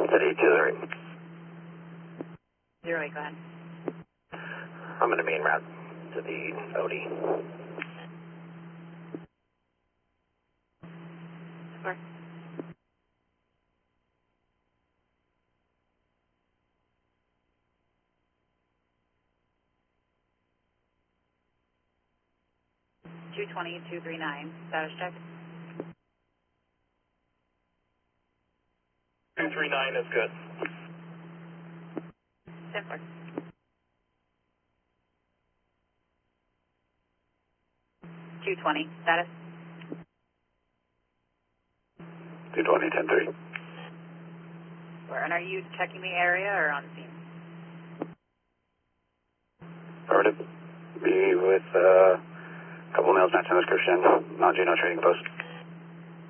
City 2-3. 08, go ahead. I'm in the main route to the OD. Square. $220,239, status check. 239 is good. Simpler. 220, status. 220, 10-3. Where, and are you checking the area or on scene? Affirmative. Be with a couple miles matching description, non-Juno trading post.